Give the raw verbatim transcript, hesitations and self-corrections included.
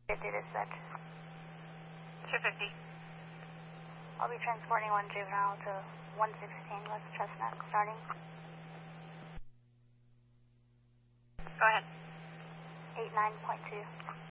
fifty dispatch. two fifty. I'll be transporting one juvenile to one sixteen West Chestnut, starting. Go ahead. eighty-nine point two.